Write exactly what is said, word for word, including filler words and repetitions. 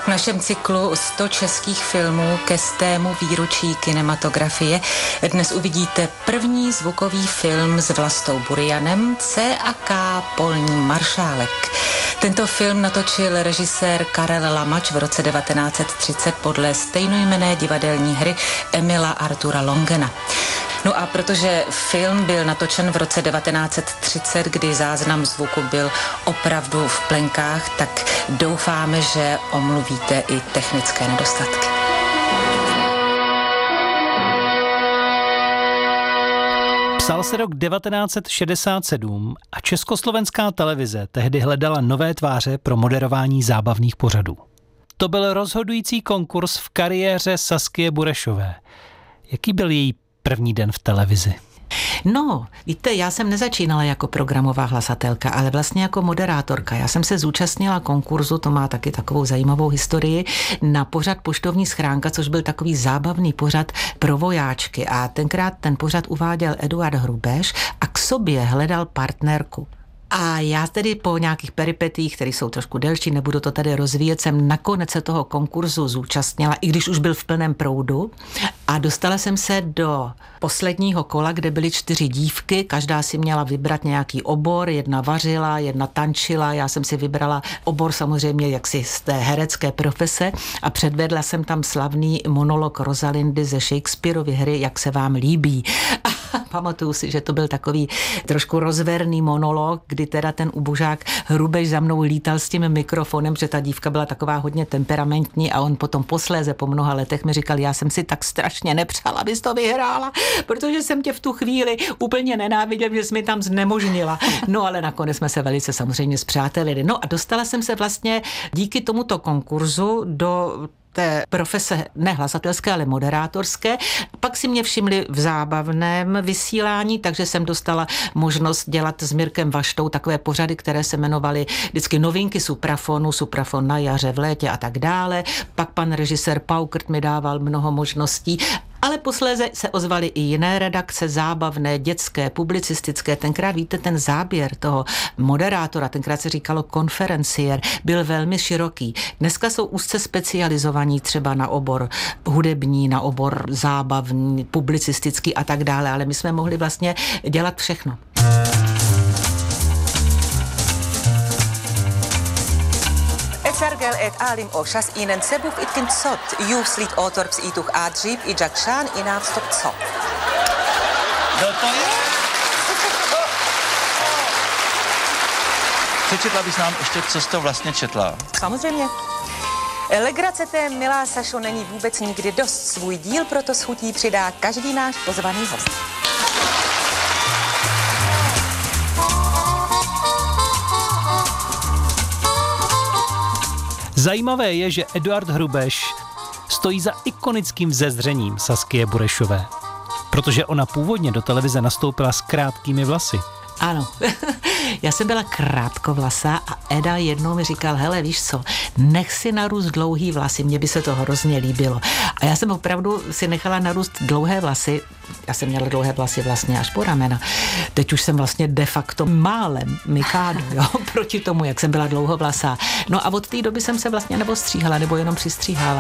V našem cyklu sto českých filmů ke stému výročí kinematografie dnes uvidíte první zvukový film s Vlastou Burianem C a K Polní maršálek. Tento film natočil režisér Karel Lamač v roce devatenáct set třicet podle stejnojmenné divadelní hry Emila Artura Longena. No a protože film byl natočen v roce devatenáct set třicet, kdy záznam zvuku byl opravdu v plenkách, tak doufáme, že omluvíte i technické nedostatky. Psal se rok devatenáct set šedesát sedm a československá televize tehdy hledala nové tváře pro moderování zábavných pořadů. To byl rozhodující konkurs v kariéře Saskie Burešové. Jaký byl její první den v televizi? No, víte, já jsem nezačínala jako programová hlasatelka, ale vlastně jako moderátorka. Já jsem se zúčastnila konkurzu, to má taky takovou zajímavou historii, na pořad Poštovní schránka, což byl takový zábavný pořad pro vojáčky. A tenkrát ten pořad uváděl Eduard Hrubeš a k sobě hledal partnerku. A já tedy po nějakých peripetích, které jsou trošku delší, nebudu to tady rozvíjet, jsem nakonec se toho konkurzu zúčastnila, i když už byl v plném proudu. A dostala jsem se do posledního kola, kde byly čtyři dívky, každá si měla vybrat nějaký obor, jedna vařila, jedna tančila, já jsem si vybrala obor samozřejmě jaksi z té herecké profese a předvedla jsem tam slavný monolog Rosalindy ze Shakespeareovy hry Jak se vám líbí. A pamatuju si, že to byl takový trošku rozverný monolog, kdy teda ten ubožák Hrubeš za mnou lítal s tím mikrofonem, že ta dívka byla taková hodně temperamentní a on potom posléze po mnoha letech mi říkal, já jsem si tak strašně nepřála, abys to vyhrála, protože jsem tě v tu chvíli úplně nenáviděl, že jsi mi tam znemožnila. No ale nakonec jsme se velice samozřejmě spřátelili. No a dostala jsem se vlastně díky tomuto konkurzu do té profese ne hlasatelské, ale moderátorské. Pak si mě všimli v zábavném vysílání, takže jsem dostala možnost dělat s Mirkem Vaštou takové pořady, které se jmenovaly vždycky novinky Suprafonu, Suprafon na jaře, v létě a tak dále. Pak pan režisér Paukrt mi dával mnoho možností. Ale posléze se ozvaly i jiné redakce, zábavné, dětské, publicistické. Tenkrát, víte, ten záběr toho moderátora, tenkrát se říkalo konferenciér, byl velmi široký. Dneska jsou úzce specializovaní třeba na obor hudební, na obor zábavní, publicistický a tak dále, ale my jsme mohli vlastně dělat všechno. Sargel et alim ošas inen sebuf itkin tsot, juslit otorps ituch adžib i jakšan i návstop tsot. No to je? Přečetla bys nám ještě, co jsi to vlastně četla? Samozřejmě. Legrace té, milá Sašo, není vůbec nikdy dost. Svůj díl proto s chutí přidá každý náš pozvaný host. Zajímavé je, že Eduard Hrubeš stojí za ikonickým vzezřením Saskie Burešové, protože ona původně do televize nastoupila s krátkými vlasy. Ano, já jsem byla krátkovlasá a Eda jednou mi říkal, hele, víš co, nech si narůst dlouhý vlasy, mně by se to hrozně líbilo. A já jsem opravdu si nechala narůst dlouhé vlasy, já jsem měla dlouhé vlasy vlastně až po ramena. Teď už jsem vlastně de facto málem Mikado, jo, proti tomu, jak jsem byla dlouhovlasá. No a od té doby jsem se vlastně nebo stříhala, nebo jenom přistříhala.